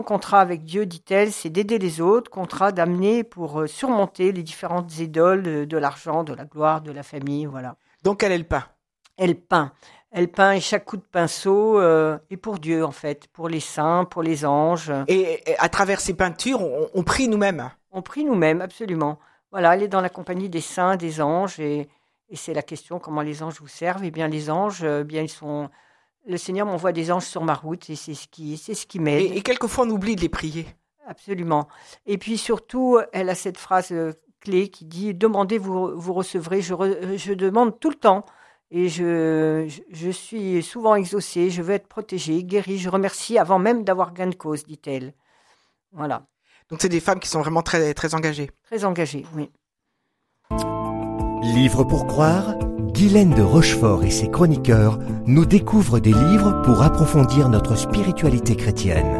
contrat avec Dieu, dit-elle, c'est d'aider les autres, contrat d'amener pour surmonter les différentes idoles de l'argent, de la gloire, de la famille, voilà. Donc elle peint. Elle peint. Elle peint et chaque coup de pinceau est pour Dieu, en fait, pour les saints, pour les anges. Et à travers ces peintures, on prie nous-mêmes. On prie nous-mêmes, absolument. Voilà, elle est dans la compagnie des saints, des anges, et c'est la question, comment les anges vous servent. Eh bien, les anges, bien, ils sont... Le Seigneur m'envoie des anges sur ma route, et c'est ce qui m'aide. Et quelquefois, on oublie de les prier. Absolument. Et puis surtout, elle a cette phrase clé qui dit « Demandez, vous recevrez ». Je demande tout le temps. Et je suis souvent exaucée, je veux être protégée, guérie, je remercie avant même d'avoir gain de cause, dit-elle. Voilà. Donc c'est des femmes qui sont vraiment très, très engagées. Très engagées, oui. Livre pour croire, Guylaine de Rochefort et ses chroniqueurs nous découvrent des livres pour approfondir notre spiritualité chrétienne.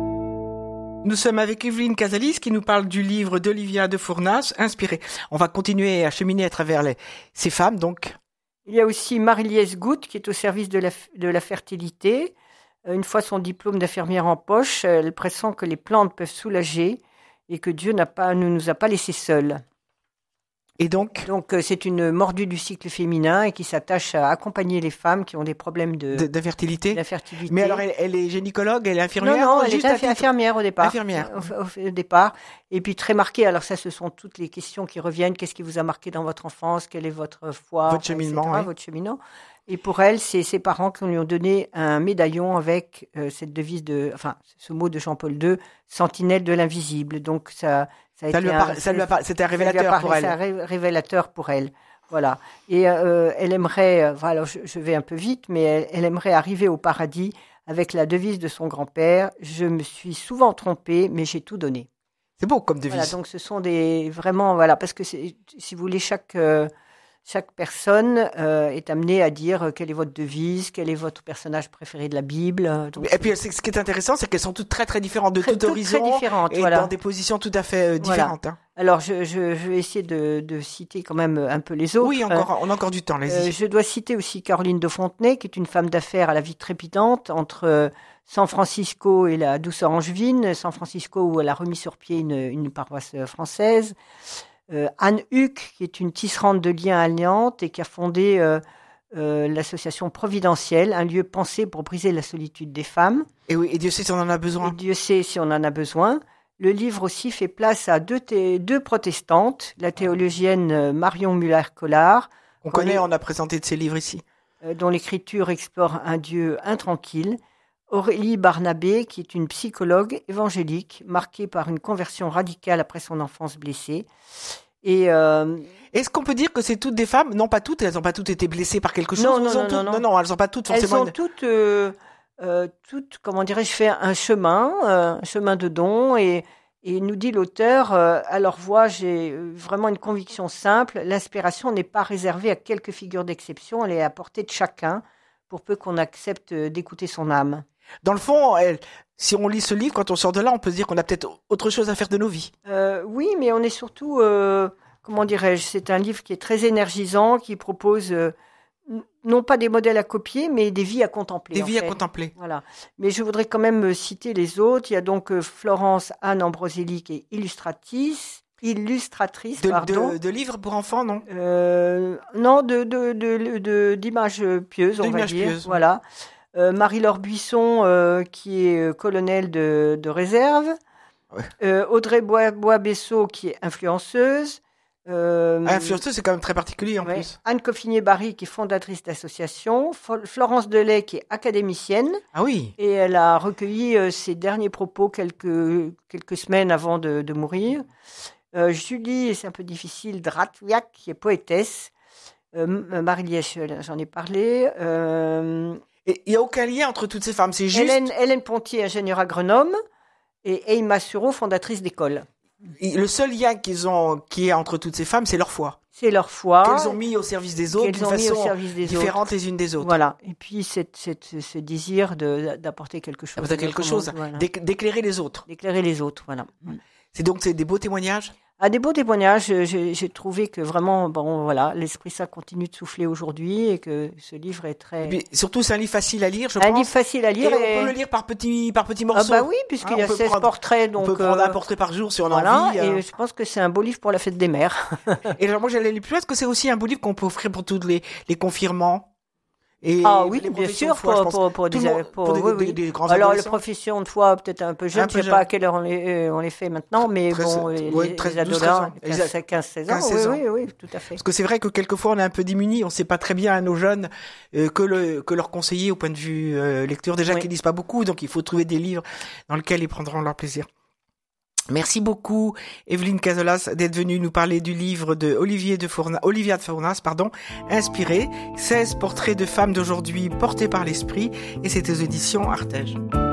Nous sommes avec Evelyne Casalis qui nous parle du livre d'Olivia de Fournas, Inspiré. On va continuer à cheminer à travers ces femmes, donc... Il y a aussi Marie-Liesse Goutte qui est au service de la fertilité. Une fois son diplôme d'infirmière en poche, elle pressent que les plantes peuvent soulager et que Dieu ne nous a pas laissés seuls. Et donc c'est une mordue du cycle féminin et qui s'attache à accompagner les femmes qui ont des problèmes d'infertilité. d'infertilité. Mais alors elle est gynécologue, elle est infirmière? Non, elle est infirmière au départ. Infirmière. Au départ. Et puis très marquée, alors ça ce sont toutes les questions qui reviennent. Qu'est-ce qui vous a marqué dans votre enfance? Quelle est votre foi? Votre cheminement, etc., oui. votre cheminement. Et pour elle, c'est ses parents qui lui ont donné un médaillon avec cette devise ce mot de Jean-Paul II, sentinelle de l'invisible. Donc c'était un révélateur pour elle. C'est un révélateur pour elle. Voilà. Et elle aimerait, je vais un peu vite, mais elle aimerait arriver au paradis avec la devise de son grand-père. Je me suis souvent trompée, mais j'ai tout donné. C'est beau comme devise. Voilà, donc ce sont parce que si vous voulez, chaque personne est amenée à dire quelle est votre devise, quel est votre personnage préféré de la Bible. Donc, et puis ce qui est intéressant, c'est qu'elles sont toutes très très différentes, de tout horizon, très différentes, et dans des positions tout à fait différentes. Voilà. Alors je vais essayer de citer quand même un peu les autres. Oui, on a encore du temps, allez-y. Je dois citer aussi Caroline de Fontenay, qui est une femme d'affaires à la vie trépidante entre San Francisco et la douceur angevine. San Francisco où elle a remis sur pied une paroisse française. Anne Huck, qui est une tisserande de liens alliantes et qui a fondé l'association Providentielle, un lieu pensé pour briser la solitude des femmes. Et oui, et Dieu sait si on en a besoin. Et Dieu sait si on en a besoin. Le livre aussi fait place à deux protestantes, la théologienne Marion Muller-Collard. On connaît, on a présenté de ses livres ici. Dont l'écriture explore un Dieu intranquille. Aurélie Barnabé, qui est une psychologue évangélique, marquée par une conversion radicale après son enfance blessée. Et est-ce qu'on peut dire que c'est toutes des femmes? Non, pas toutes, elles n'ont pas toutes été blessées par quelque chose. Non, elles n'ont pas toutes forcément. Elles ont toutes, comment dirais-je, fait un chemin de don. Et nous dit l'auteur, à leur voix, j'ai vraiment une conviction simple. L'inspiration n'est pas réservée à quelques figures d'exception, elle est à portée de chacun, pour peu qu'on accepte d'écouter son âme. Dans le fond, si on lit ce livre, quand on sort de là, on peut se dire qu'on a peut-être autre chose à faire de nos vies. Oui, mais on est surtout, comment dirais-je, c'est un livre qui est très énergisant, qui propose non pas des modèles à copier, mais des vies à contempler. Des vies à contempler. Voilà. Mais je voudrais quand même citer les autres. Il y a donc Florence Anne Ambroselli qui est illustratrice, de livres pour enfants, non? Non, d'images pieuses, on va dire. Pieuses. Voilà. Marie-Laure Buisson, qui est colonelle de réserve. Ouais. Audrey Bois-Bessot, qui est influenceuse. Influenceuse, c'est quand même très particulier en plus. Anne Coffinier-Barry, qui est fondatrice d'association. Florence Delay, qui est académicienne. Ah oui. Et elle a recueilli ses derniers propos quelques semaines avant de mourir. Julie, c'est un peu difficile, Dratwiak, qui est poétesse. Marie-Liesse, j'en ai parlé. Et il n'y a aucun lien entre toutes ces femmes, c'est juste... Hélène Pontier, ingénieure agronome, et Eima Sureau, fondatrice d'école. Le seul lien qui est entre toutes ces femmes, c'est leur foi. C'est leur foi. Qu'elles ont mis au service des autres d'une façon différente les unes des autres. Voilà. Et puis, ce désir d'apporter quelque chose. Voilà. D'éclairer les autres. D'éclairer les autres, voilà. C'est des beaux témoignages? Des beaux témoignages. J'ai trouvé que vraiment, l'Esprit Saint continue de souffler aujourd'hui et que ce livre est très... Et puis, surtout, c'est un livre facile à lire, je pense. Un livre facile à lire. Et on peut le lire par petits morceaux. Oui, puisqu'il y a 16 portraits. Donc, on peut prendre un portrait par jour si on a envie. Et je pense que c'est un beau livre pour la fête des mères. Et alors, moi, j'allais aller plus loin, parce que c'est aussi un beau livre qu'on peut offrir pour tous les confirmants. Et oui, bien sûr, pour des grands alors, les professions de foi, peut-être un peu jeunes, je ne sais pas à quelle heure on les fait maintenant, mais les adolescents, 15-16 ans, oui, tout à fait. Parce que c'est vrai que quelquefois, on est un peu démunis, on ne sait pas très bien à nos jeunes que leur conseiller au point de vue lecture. Déjà qu'ils ne lisent pas beaucoup, donc il faut trouver des livres dans lesquels ils prendront leur plaisir. Merci beaucoup, Evelyne Cazolas, d'être venue nous parler du livre de Olivia de Fournas, Inspiré, 16 portraits de femmes d'aujourd'hui portés par l'esprit, et c'est aux éditions Artege.